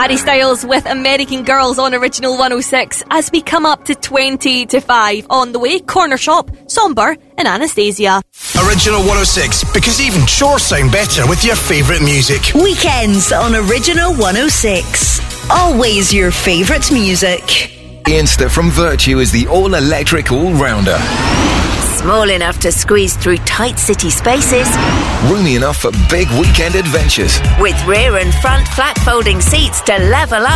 Harry Styles with American Girls on Original 106 as we come up to 20 to 5. On the way, Corner Shop, Somber and Anastasia. Original 106, because even chores sound better with your favourite music. Weekends on Original 106. Always your favourite music. Insta from Virtue is the all-electric all-rounder. Small enough to squeeze through tight city spaces. Roomy enough for big weekend adventures. With rear and front flat folding seats to level up